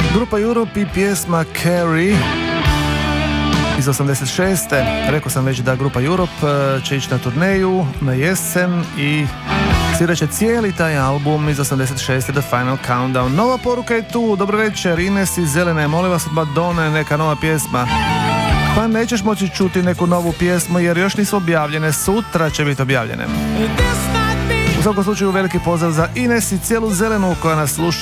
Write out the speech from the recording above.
Grupa Europe i pjesma Carrie iz 86. Rekao sam već da grupa Europe će ići na turneju na jesen i svirat će cijeli taj album iz 86. The Final Countdown. Nova poruka je tu. Dobro večer, Ines iz Zelene. Molim vas od Madone neka nova pjesma. Pa nećeš moći čuti neku novu pjesmu jer još nisu objavljene. Sutra će biti objavljene. U svakom slučaju veliki pozdrav za Ines i cijelu Zelenu koja nas sluša